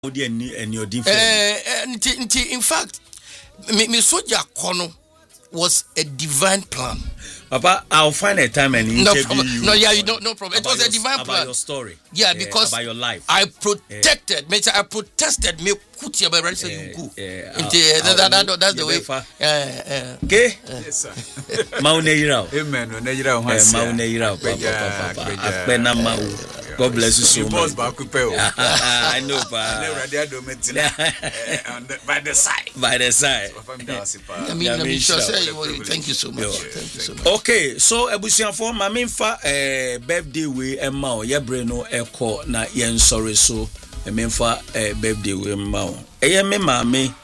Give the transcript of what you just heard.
In fact, me soldier kono was a divine plan. Papa, I'll find a time and interview you. No, problem. It was a divine plan. About your story. Yeah, because about your life. I protected. I protested me. That's the way. Okay. Yes, sir. Mauneyirao. Amen. Mauneyirao. Papa. God bless you so much. I know, by the side. By the side. Thank you so much. Thank you so much. Okay, so ebusiafo mamemfa birthday we emma o yebre no eko na yen sorry so memfa birthday we emma o eye me mame